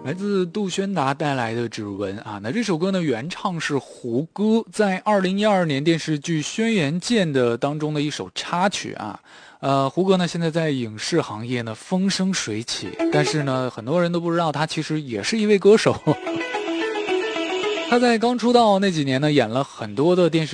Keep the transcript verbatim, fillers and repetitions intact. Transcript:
来自杜宣达带来的指纹啊，那这首歌呢原唱是胡歌，在二零一二年电视剧《轩辕剑》的当中的一首插曲啊。呃，胡歌呢现在在影视行业呢风生水起，但是呢很多人都不知道他其实也是一位歌手。他在刚出道那几年呢演了很多的电视